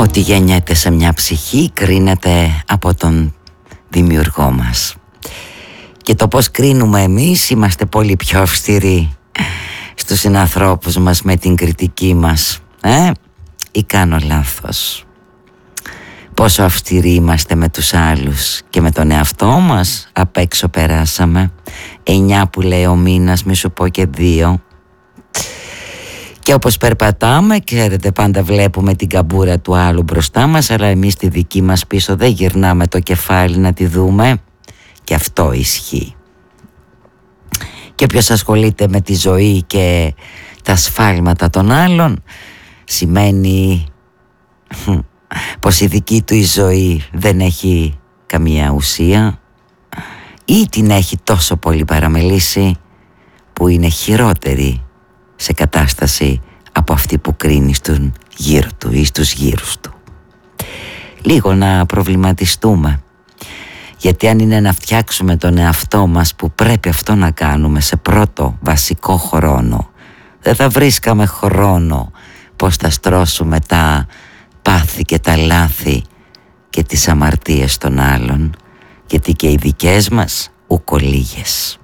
Ό,τι γεννιέται σε μια ψυχή κρίνεται από τον δημιουργό μας. Και το πώς κρίνουμε εμείς, είμαστε πολύ πιο αυστηροί στους συνανθρώπους μας με την κριτική μας. Ή κάνω λάθος? Πόσο αυστηροί είμαστε με τους άλλους και με τον εαυτό μας? Απ' έξω περάσαμε 9 που λέει ο μήνας, μη σου πω και 2. Και όπως περπατάμε, ξέρετε, πάντα βλέπουμε την καμπούρα του άλλου μπροστά μας, αλλά εμείς τη δική μας πίσω δεν γυρνάμε το κεφάλι να τη δούμε. Και αυτό ισχύει. Και όποιος ασχολείται με τη ζωή και τα σφάλματα των άλλων, σημαίνει πως η δική του η ζωή δεν έχει καμία ουσία, ή την έχει τόσο πολύ παραμελήσει που είναι χειρότερη σε κατάσταση από αυτή που κρίνει στον γύρο του ή στους γύρους του. Λίγο να προβληματιστούμε, γιατί αν είναι να φτιάξουμε τον εαυτό μας, που πρέπει αυτό να κάνουμε σε πρώτο βασικό χρόνο, δεν θα βρίσκαμε χρόνο πως θα στρώσουμε τα πάθη και τα λάθη και τις αμαρτίες των άλλων, γιατί και οι δικές μας ούκο λίγες.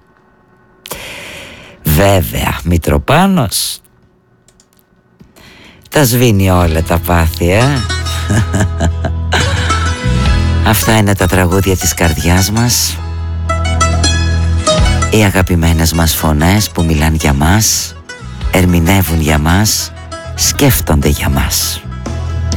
Βέβαια, Μητροπάνος τα σβήνει όλα τα πάθη, Αυτά είναι τα τραγούδια της καρδιάς μας, οι αγαπημένες μας φωνές που μιλάνε για μας, ερμηνεύουν για μας, σκέφτονται για μας.